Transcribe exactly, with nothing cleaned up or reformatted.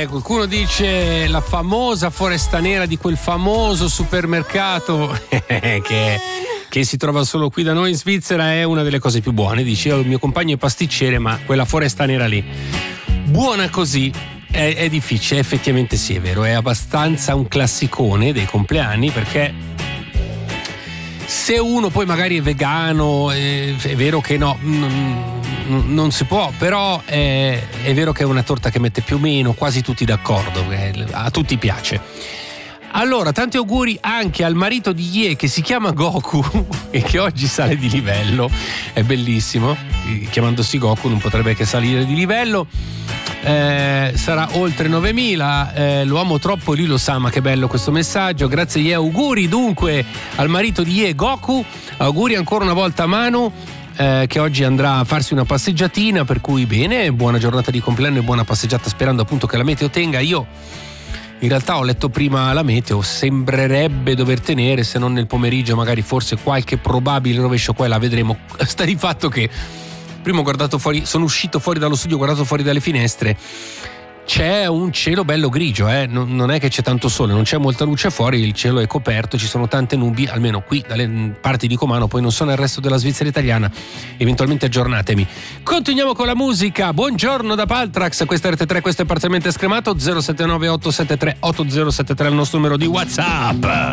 Eh, qualcuno dice la famosa foresta nera di quel famoso supermercato che, che si trova solo qui da noi in Svizzera è una delle cose più buone. Dice, io il mio compagno è pasticcere, ma quella foresta nera lì, buona così, è, è difficile. Effettivamente sì, è vero, è abbastanza un classicone dei compleanni, perché se uno poi magari è vegano, è, è vero che no, non, non si può, però è, è vero che è una torta che mette più o meno quasi tutti d'accordo, a tutti piace. Allora, tanti auguri anche al marito di Ye, che si chiama Goku e che oggi sale di livello, è bellissimo, chiamandosi Goku non potrebbe che salire di livello. Eh, sarà oltre novemila, eh, lo amo troppo e lui lo sa, ma che bello questo messaggio. Grazie Ye, auguri dunque al marito di Ye, Goku, auguri ancora una volta a Manu, eh, che oggi andrà a farsi una passeggiatina, per cui bene, buona giornata di compleanno e buona passeggiata, sperando appunto che la meteo tenga. Io in realtà ho letto prima la meteo, sembrerebbe dover tenere, se non nel pomeriggio magari forse qualche probabile rovescio qua e là, vedremo. Sta di fatto che prima ho guardato fuori, sono uscito fuori dallo studio, ho guardato fuori dalle finestre, c'è un cielo bello grigio, eh? non, non è che c'è tanto sole, non c'è molta luce fuori, il cielo è coperto, ci sono tante nubi, almeno qui dalle parti di Comano, poi non so nel resto della Svizzera italiana, eventualmente aggiornatemi. Continuiamo con la musica, buongiorno da Paltrax, questa è R T tre, questo è Parzialmente Scremato. Zero sette nove otto sette tre otto zero sette tre è il nostro numero di WhatsApp.